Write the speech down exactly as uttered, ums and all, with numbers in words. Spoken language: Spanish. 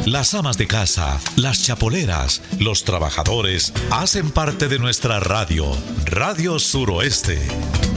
Las amas de casa, las chapoleras, los trabajadores hacen parte de nuestra radio, Radio Suroeste.